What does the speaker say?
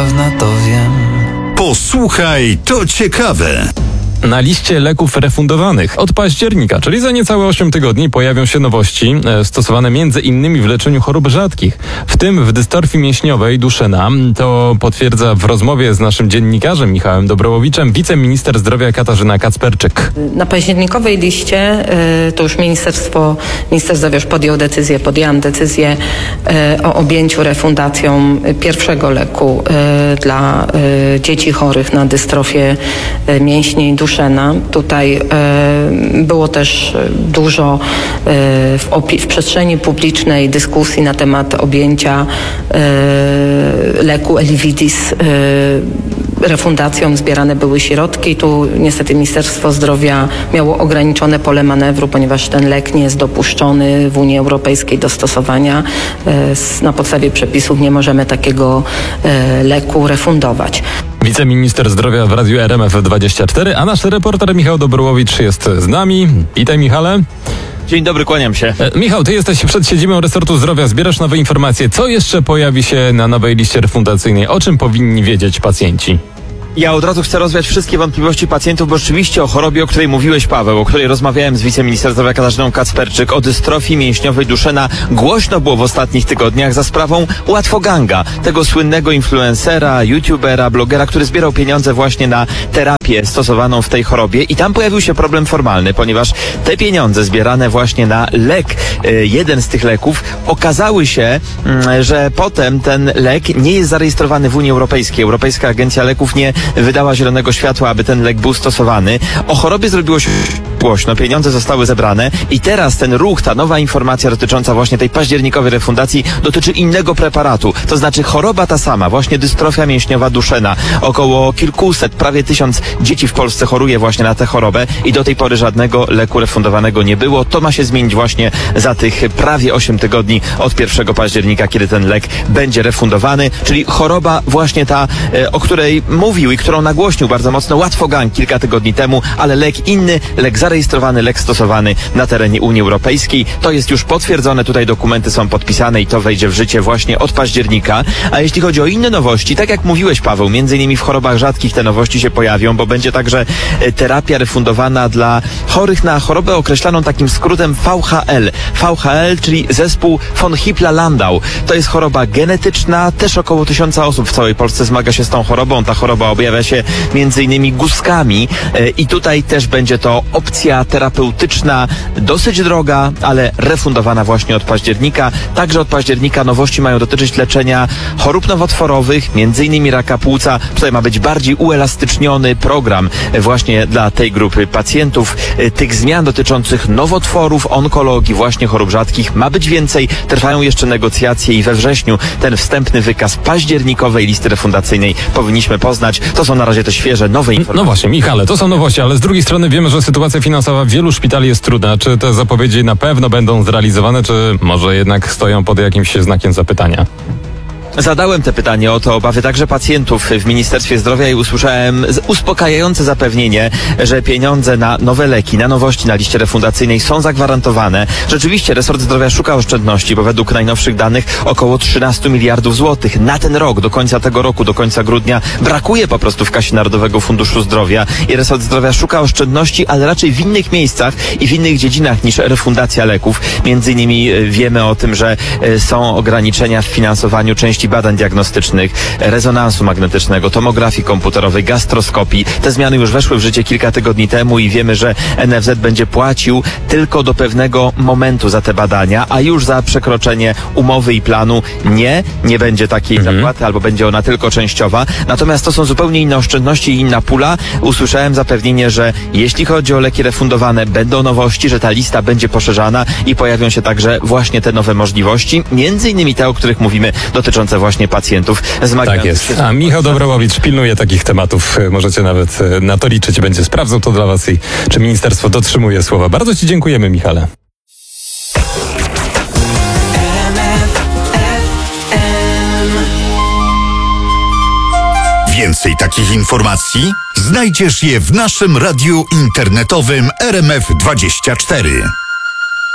dawna to wiem. Posłuchaj, to ciekawe. Na liście leków refundowanych od października, czyli za niecałe 8 tygodni, pojawią się nowości stosowane m.in. w leczeniu chorób rzadkich, w tym w dystorfii mięśniowej Duchenne. To potwierdza w rozmowie z naszym dziennikarzem Michałem Dobrołowiczem wiceminister zdrowia Katarzyna Kacperczyk. Na październikowej liście to już minister zdrowia już podjęłam decyzję o objęciu refundacją pierwszego leku dla dzieci chorych na dystrofię mięśni Duchenne. Tutaj było też dużo w przestrzeni publicznej dyskusji na temat objęcia leku Elividis refundacją. Zbierane były środki. Tu niestety Ministerstwo Zdrowia miało ograniczone pole manewru, ponieważ ten lek nie jest dopuszczony w Unii Europejskiej do stosowania. Na podstawie przepisów nie możemy takiego leku refundować. Wiceminister zdrowia w Radiu RMF24, a nasz reporter Michał Dobrołowicz jest z nami. Witaj, Michale. Dzień dobry, kłaniam się. Michał, ty jesteś przed siedzibą resortu zdrowia, zbierasz nowe informacje. Co jeszcze pojawi się na nowej liście refundacyjnej? O czym powinni wiedzieć pacjenci? Ja od razu chcę rozwiać wszystkie wątpliwości pacjentów, bo rzeczywiście o chorobie, o której mówiłeś, Paweł, o której rozmawiałem z wiceminister zdrowia Katarzyną Kacperczyk, o dystrofii mięśniowej Duchenne, głośno było w ostatnich tygodniach za sprawą Łatwoganga, tego słynnego influencera, youtubera, blogera, który zbierał pieniądze właśnie na terapię stosowaną w tej chorobie i tam pojawił się problem formalny, ponieważ te pieniądze zbierane właśnie na lek, jeden z tych leków, okazały się, że potem ten lek nie jest zarejestrowany w Unii Europejskiej. Europejska Agencja Leków nie wydała zielonego światła, aby ten lek był stosowany. O chorobie zrobiło się głośno, pieniądze zostały zebrane i teraz ten ruch, ta nowa informacja dotycząca właśnie tej październikowej refundacji dotyczy innego preparatu. To znaczy choroba ta sama, właśnie dystrofia mięśniowa Duchenne. Około kilkuset, prawie 1000 dzieci w Polsce choruje właśnie na tę chorobę i do tej pory żadnego leku refundowanego nie było. To ma się zmienić właśnie za tych prawie 8 tygodni od 1 października, kiedy ten lek będzie refundowany, czyli choroba właśnie ta, o której mówił i którą nagłośnił bardzo mocno Łatwogang kilka tygodni temu, ale lek inny, lek zarejestrowany, lek stosowany na terenie Unii Europejskiej. To jest już potwierdzone, tutaj dokumenty są podpisane i to wejdzie w życie właśnie od października. A jeśli chodzi o inne nowości, tak jak mówiłeś, Paweł, między innymi w chorobach rzadkich te nowości się pojawią, bo będzie także terapia refundowana dla chorych na chorobę określaną takim skrótem VHL. VHL, czyli zespół von Hippler-Landau. To jest choroba genetyczna, też około 1000 osób w całej Polsce zmaga się z tą chorobą. Ta choroba objawia się między innymi guzkami i tutaj też będzie to opcja terapeutyczna, dosyć droga, ale refundowana właśnie od października. Także od października nowości mają dotyczyć leczenia chorób nowotworowych, między innymi raka płuca. Tutaj ma być bardziej uelastyczniony program właśnie dla tej grupy pacjentów. Tych zmian dotyczących nowotworów, onkologii, właśnie chorób rzadkich ma być więcej. Trwają jeszcze negocjacje i we wrześniu ten wstępny wykaz październikowej listy refundacyjnej powinniśmy poznać. To są na razie te świeże, nowe informacje. No właśnie, Michale, to są nowości, ale z drugiej strony wiemy, że sytuacja finansowa wielu szpitali jest trudna. Czy te zapowiedzi na pewno będą zrealizowane, czy może jednak stoją pod jakimś znakiem zapytania? Zadałem te pytanie o te obawy także pacjentów w Ministerstwie Zdrowia i usłyszałem uspokajające zapewnienie, że pieniądze na nowe leki, na nowości na liście refundacyjnej są zagwarantowane. Rzeczywiście resort zdrowia szuka oszczędności, bo według najnowszych danych około 13 miliardów złotych na ten rok, do końca tego roku, do końca grudnia brakuje po prostu w kasie Narodowego Funduszu Zdrowia i resort zdrowia szuka oszczędności, ale raczej w innych miejscach i w innych dziedzinach niż refundacja leków. Między innymi wiemy o tym, że są ograniczenia w finansowaniu części badań diagnostycznych, rezonansu magnetycznego, tomografii komputerowej, gastroskopii. Te zmiany już weszły w życie kilka tygodni temu i wiemy, że NFZ będzie płacił tylko do pewnego momentu za te badania, a już za przekroczenie umowy i planu nie będzie takiej zapłaty, albo będzie ona tylko częściowa. Natomiast to są zupełnie inne oszczędności i inna pula. Usłyszałem zapewnienie, że jeśli chodzi o leki refundowane, będą nowości, że ta lista będzie poszerzana i pojawią się także właśnie te nowe możliwości, między innymi te, o których mówimy, dotyczące właśnie pacjentów zmagających. Tak jest. A Michał Dobrołowicz pilnuje takich tematów. Możecie nawet na to liczyć. Będzie sprawdzał to dla was i czy ministerstwo dotrzymuje słowa. Bardzo ci dziękujemy, Michale. Więcej takich informacji znajdziesz je w naszym radiu internetowym RMF24.